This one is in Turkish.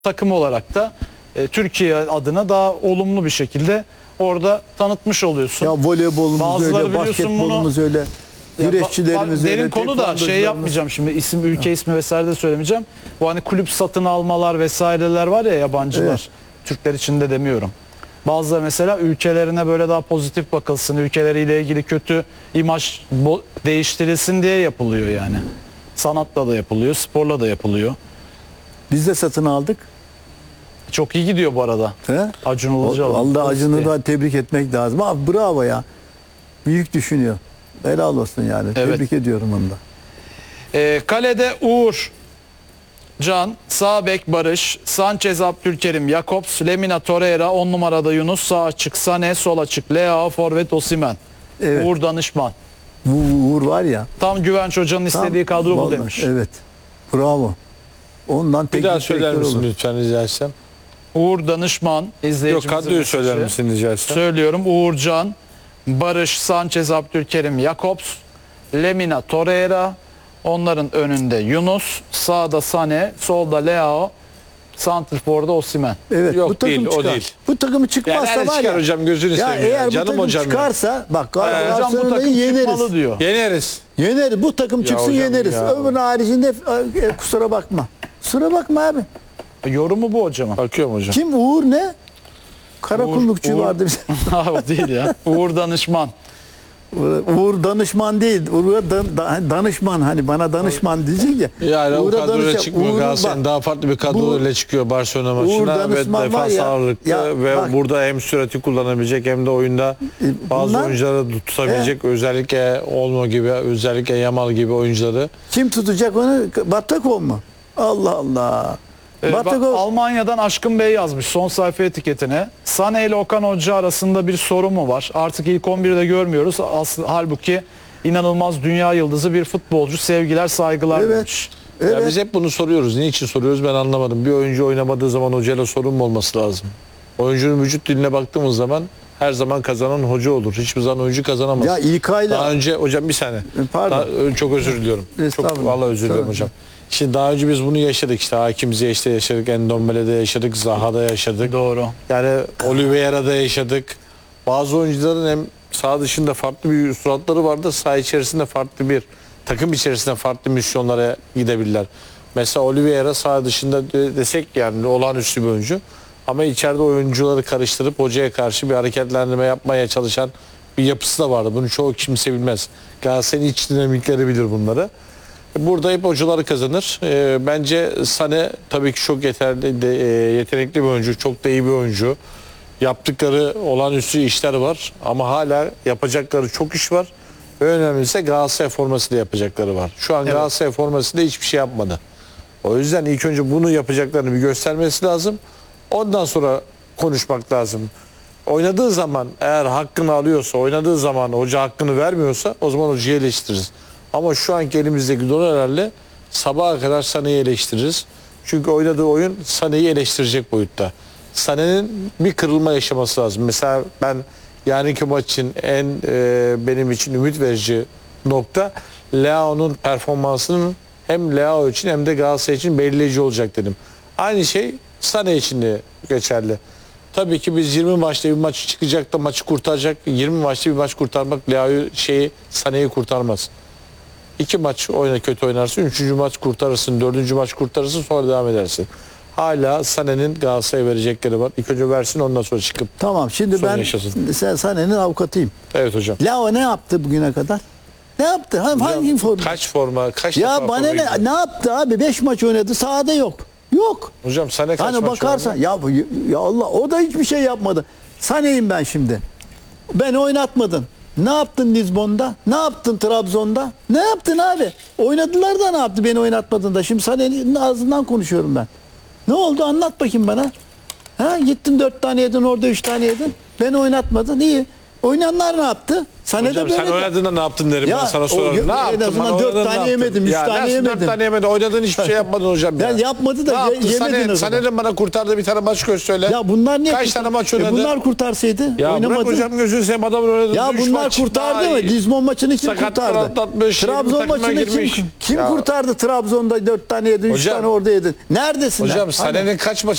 takım olarak da Türkiye adına daha olumlu bir şekilde orada tanıtmış oluyorsun. Ya voleybolumuz Bazıları öyle, biliyorsun basketbolumuz bunu, öyle, güreşçilerimiz öyle. derin konu da şey yapmayacağım şimdi, isim ülke ismi vesaire de söylemeyeceğim. Bu hani kulüp satın almalar vesaireler var ya, yabancılar. Evet. Türkler için de demiyorum. Bazıları mesela ülkelerine böyle daha pozitif bakılsın, ülkeleriyle ilgili kötü imaj değiştirilsin diye yapılıyor yani. Sanatla da yapılıyor, sporla da yapılıyor. Biz de satın aldık. Çok iyi gidiyor bu arada. He? Acun Ilıcalı. Vallahi Acun'u da tebrik etmek lazım. Abi bravo ya. Büyük düşünüyor. Helal olsun yani. Evet. Tebrik ediyorum onu da. Kalede Uğur Can, sağ bek Barış, Sanchez, Abdülkerim, Jakobs, Lemina, Torreira, 10 numarada Yunus, sağ açık Sané, sol açık Leao, forvet Osimhen. Evet. Uğur Danışman. Bu Uğur var ya. Tam Güvenç Hoca'nın istediği kadro bu vallahi, demiş. Evet. Bravo. Ondan Bir daha teknik söyler direktör misin olur. lütfen rica etsem? Uğur Danışman Yok, izleyicimizin kadroyu mesajı. söyler misin rica etsem? Söylüyorum. Uğur Can, Barış, Sanchez, Abdülkerim, Jakobs, Lemina, Torreira, onların önünde Yunus, sağda Sané, solda Leao, santrforda Osimhen. Evet, Yok, bu takım değil, o çıkar. değil. Bu takımı çıkmazsa Yani var çıkar ya. hocam, gözünü Ya seveyim ya. eğer bu Canım takım hocam ya. çıkarsa bak Hocam bu Galatasaray'ı takım yeneriz. çıkmalı diyor. Yeneriz. Yeneriz. Bu takım çıksın hocam yeneriz. ya. Öbürünün haricinde kusura bakma. Kusura bakma abi. Yorumu bu hocamın. Bakıyorum hocam. Kim Uğur ne? Karakullukçu Uğur- vardı bize. O değil ya. Uğur Danışman. Uğur danışman değil. Uğur'a danışman, hani bana danışman diyecek ya. Yani o Uğur'a kadroyla danışa- çıkmıyor. Uğur'un Galatasaray'ın bak- daha farklı bir kadroyla çıkıyor Barcelona Uğur maçına ve danışman var defans ya, ağırlıklı ya ve bak- burada hem sürati kullanabilecek hem de oyunda bazı bunlar- oyuncuları tutabilecek, özellikle Olmo gibi, özellikle Yamal gibi oyuncuları. Kim tutacak onu? Batakov mu? Allah Allah. Batakov. Almanya'dan Aşkın Bey yazmış son sayfa etiketine. Sané ile Okan Hoca arasında bir sorun mu var? Artık ilk 11'de görmüyoruz. Halbuki inanılmaz dünya yıldızı bir futbolcu. Sevgiler, saygılar Evet. demiş. Ya Evet. biz hep bunu soruyoruz. Niçin soruyoruz ben anlamadım. Bir oyuncu oynamadığı zaman hocayla sorun mu olması lazım? Oyuncunun vücut diline baktığımız zaman her zaman kazanan hoca olur. Hiçbir zaman oyuncu kazanamaz. Ya İlkay'la Daha önce hocam bir saniye. Pardon. Çok özür diliyorum. Çok Estağfurullah. vallahi özür diliyorum Tabii. hocam. Şimdi daha önce biz bunu yaşadık, işte Hakim Ziyech'te yaşadık, Endombele'de yaşadık, Zaha'da yaşadık. Doğru. Yani Oliveira'da yaşadık. Bazı oyuncuların hem saha dışında farklı bir suratları vardı, saha içerisinde farklı bir, takım içerisinde farklı misyonlara gidebilirler. Mesela Oliveira saha dışında desek yani olağanüstü bir oyuncu. Ama içeride oyuncuları karıştırıp hocaya karşı bir hareketlendirme yapmaya çalışan bir yapısı da vardı. Bunu çoğu kimse bilmez. Galatasaray'ın iç dinamikleri bilir bunları. Burada hep hocaları kazanır. Bence Sané tabii ki çok yetenekli bir oyuncu, çok da iyi bir oyuncu. Yaptıkları olağanüstü işler var ama hala yapacakları çok iş var. Ve önemlisi Galatasaray formasıyla yapacakları var. Şu an Galatasaray formasıyla hiçbir şey yapmadı. O yüzden ilk önce bunu yapacaklarını bir göstermesi lazım. Ondan sonra konuşmak lazım. Oynadığı zaman eğer hakkını alıyorsa, oynadığı zaman hoca hakkını vermiyorsa o zaman hocayı eleştiririz. Ama şu anki elimizdeki dolarlarla sabaha kadar Sané'yi eleştiririz. Çünkü oynadığı oyun Sané'yi eleştirecek boyutta. Sané'nin bir kırılma yaşaması lazım. Mesela ben yarınki maç için benim için ümit verici nokta Leao'nun performansının hem Leao için hem de Galatasaray için belirleyici olacak dedim. Aynı şey Sané için de geçerli. Tabii ki biz 20 maçta bir maç çıkacak da maçı kurtaracak. 20 maçta bir maç kurtarmak Leao'yu Sané'yi kurtarmaz. 2 maç kötü oynarsın, 3. maç kurtarırsın, 4. maç kurtarırsın, sonra devam edersin. Hala Sané'nin Galatasaray'a verecekleri var. İlk önce versin, ondan sonra çıkıp. Tamam, şimdi Sorun ben yaşasın. Sané'nin avukatıyım. Evet hocam. Lao ne yaptı bugüne kadar? Ne yaptı? Hangi forma? Kaç forma, kaç Ya defa bana forma ne, giydin? ne yaptı abi? 5 maç oynadı, sahada yok. Yok. Hocam Sané kaç Hani maç bakarsan oynadı? ya Allah, o da hiçbir şey yapmadı. Sané'yim ben şimdi. Beni oynatmadın. Ne yaptın Lizbon'da? Ne yaptın Trabzon'da? Ne yaptın abi? Oynadılar da ne yaptı beni oynatmadın da? Şimdi Sané'nin ağzından konuşuyorum ben. Ne oldu, anlat bakayım bana. Ha, gittin 4 tane yedin, orada 3 tane yedin. Beni oynatmadın. İyi. Oynayanlar ne yaptı? Sané de Hocam böyle. sen oynadığında ne yaptın derim Ya, ben sana sorarım. en Ne yaptın? azından Bana 4 oynadığında tane ne yaptın? yemedim, 3 Ya tane nasıl 4 yemedim. tane yemedin? Oynadığın hiçbir şey yapmadın hocam ya. Ya yapmadı da Ne yaptın? yemedin o zaman. Sané'nin bana kurtardığı bir tane maç söyle. Ya bunlar ne? Kaç tane maç oynadı? Bunlar kurtarsaydı Ya oynamadı. bırak hocam gözünü seveyim adamın oynadığı Ya 3 bunlar maç kurtardı daha mı? iyi. Lizbon maçını kim Sakatlar kurtardı? atlatmış, Trabzon takıma maçını girmiş. kim Ya. kurtardı? Trabzon'da 4 tane yedin, 3 Hocam- tane orada yedin. Neredesin? Hocam Hani? Sané'nin kaç maç